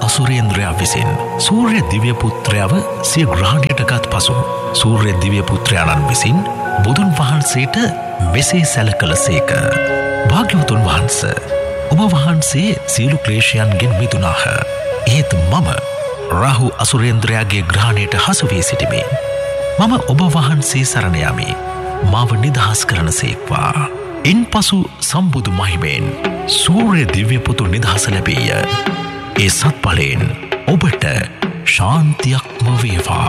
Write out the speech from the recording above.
අසුරේන්ද්‍රයා විසින් සූර්ය දිව්‍ය පුත්‍රයව සිය ග්‍රහණයට ගත් පසු සූර්ය දිව්‍ය පුත්‍රයාණන් විසින් බුදුන් වහන්සේට මෙසේ සැල කළසේක. භාග්‍යවතුන් වහන්ස, ඔබ වහන්සේ සියලු ක්ලේශයන්ගෙන් මිදුනාහ. ඒත් මම රාහු අසුරේන්ද්‍රයාගේ ග්‍රහණයට හසු වී සිටිමි. මම ඔබ වහන්සේ සරණ යමි. මාව නිදහස් කරනසේක්වා. ඉන්පසු සම්බුදු මහිමෙන් සූර්ය දිව්‍ය පුතු නිදහස ලැබීය. ඒ සත්ඵලයෙන් ඔබට ශාන්තියක්ම වේවා.